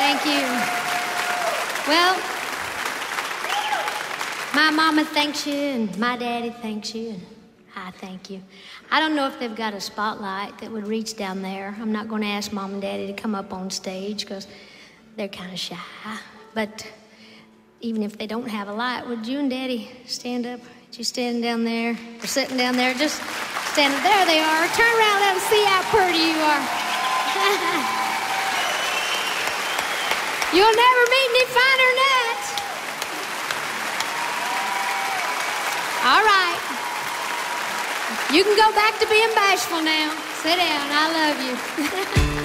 Thank you. Well, my mama thanks you, and my daddy thanks you, and I thank you. I don't know if they've got a spotlight that would reach down there. I'm not going to ask Mom and Daddy to come up on stage because they're kind of shy. But even if they don't have a light, would you and Daddy stand up? Would you stand down there? Or sitting down there? Just stand up. There they are. Turn around and let them see how pretty you are. You'll never meet any finer than that. All right. You can go back to being bashful now. Sit down. I love you.